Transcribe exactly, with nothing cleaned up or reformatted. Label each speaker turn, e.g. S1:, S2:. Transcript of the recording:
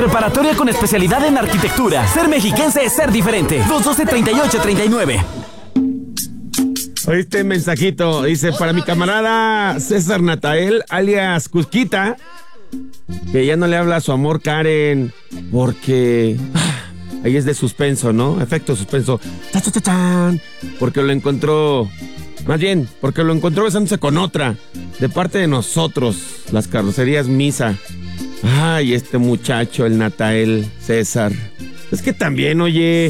S1: Preparatoria con especialidad en arquitectura. Ser mexiquense es ser diferente. dos doce, treinta y ocho, treinta y nueve.
S2: Oíste mensajito, dice, para mi camarada César Natael, alias Cusquita, que ya no le habla a su amor Karen, porque ah, ahí es de suspenso, ¿no? Efecto suspenso. ¡Cha, cha, cha, chan! Porque lo encontró, más bien, porque lo encontró besándose con otra, de parte de nosotros, las carrocerías Misa. Ay, este muchacho, el Natael César. Es que también, oye...